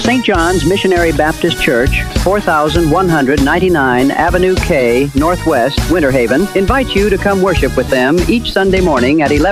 St. John's Missionary Baptist Church, 4199 Avenue K, Northwest, Winter Haven, invites you to come worship with them each Sunday morning at 11